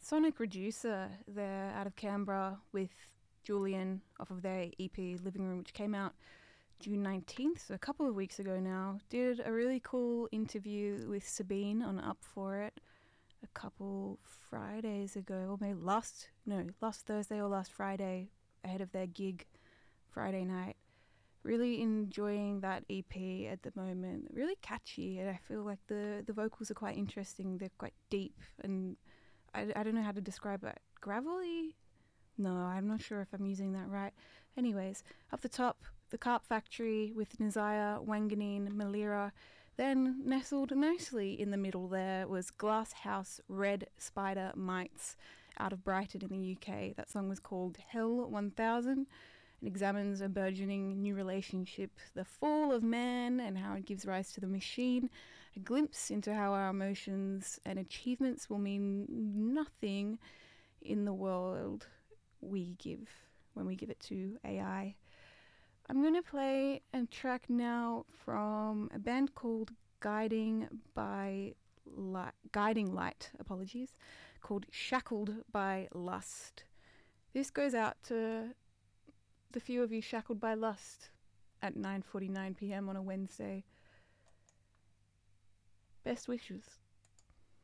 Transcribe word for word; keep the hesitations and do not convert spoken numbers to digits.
Sonic Reducer, they're out of Canberra with Julian off of their E P Living Room, which came out June nineteenth, so a couple of weeks ago now. Did a really cool interview with Sabine on Up For It a couple Fridays ago, or maybe last, no, last Thursday or last Friday, ahead of their gig Friday night. Really enjoying that E P at the moment. Really catchy, and I feel like the, the vocals are quite interesting. They're quite deep, and I, I don't know how to describe it. Gravelly? No, I'm not sure if I'm using that right. Anyways, up the top, The Carp Factory with Nizaya, Wanganeen, Malira. Then, nestled nicely in the middle there, was Glass House Red Spider Mites out of Brighton in the U K. That song was called Hell one thousand. It examines a burgeoning new relationship, the fall of man and how it gives rise to the machine, a glimpse into how our emotions and achievements will mean nothing in the world we give when we give it to A I. I'm going to play a track now from a band called Guiding by Light, Guiding Light, apologies, called Shackled by Lust. This goes out to the few of you shackled by lust at nine forty-nine p.m. on a Wednesday. Best wishes.